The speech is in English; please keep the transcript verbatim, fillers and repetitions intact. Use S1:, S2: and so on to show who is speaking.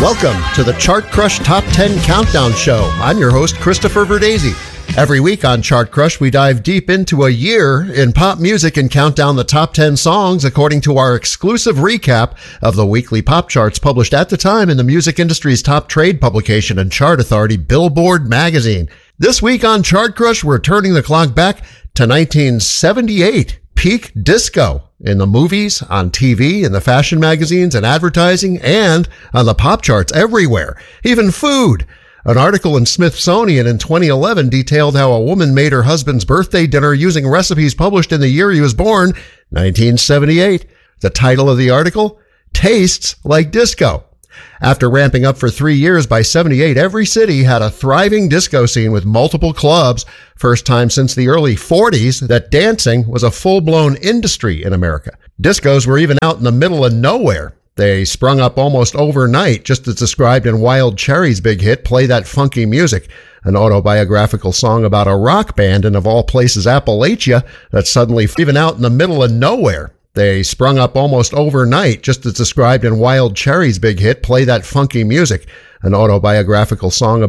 S1: Welcome to the Chart Crush Top ten Countdown Show. I'm your host, Christopher Verdesi. Every week on Chart Crush, we dive deep into a year in pop music and count down the top ten songs according to our exclusive recap of the weekly pop charts published at the time in the music industry's top trade publication and chart authority, Billboard magazine. This week on Chart Crush, we're turning the clock back to nineteen seventy-eight, peak disco. In the movies, on T V, in the fashion magazines and advertising, and on the pop charts everywhere, even food. An article in Smithsonian in twenty eleven detailed how a woman made her husband's birthday dinner using recipes published in the year he was born, nineteen seventy-eight. The title of the article, Tastes Like Disco. After ramping up for three years, by seventy-eight, every city had a thriving disco scene with multiple clubs. First time since the early forties that dancing was a full-blown industry in America. Discos were even out in the middle of nowhere. They sprung up almost overnight, just as described in Wild Cherry's big hit, Play That Funky Music, an autobiographical song about a rock band in, of all places, Appalachia, that suddenly, even out in the middle of nowhere. They sprung up almost overnight, just as described in Wild Cherry's big hit, Play That Funky Music, an autobiographical song about